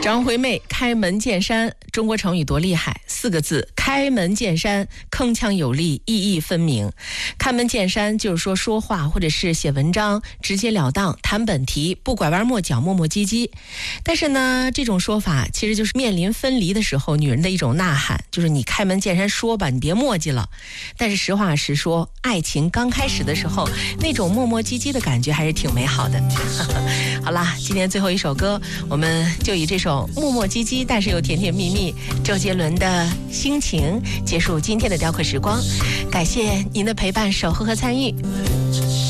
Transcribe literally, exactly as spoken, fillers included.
张惠妹开门见山，中国成语多厉害，四个字，开门见山，铿锵有力，意义分明。开门见山就是说说话或者是写文章直截了当，谈本题，不拐弯抹角，磨磨唧唧。但是呢，这种说法其实就是面临分离的时候女人的一种呐喊，就是你开门见山说吧，你别磨叽了。但是实话实说，爱情刚开始的时候，那种磨磨唧唧的感觉还是挺美好的。好啦，今天最后一首歌，我们就以这首磨磨唧唧但是又甜甜蜜蜜周杰伦的心情结束今天的雕刻时光。感谢您的陪伴、守候和参与。